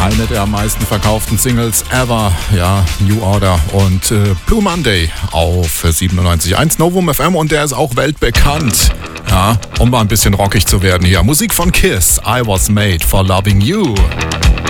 Eine der am meisten verkauften Singles ever, ja, New Order und Blue Monday auf 97.1 Novum FM und der ist auch weltbekannt. Ja, um mal ein bisschen rockig zu werden hier. Musik von Kiss, I Was Made for Loving You.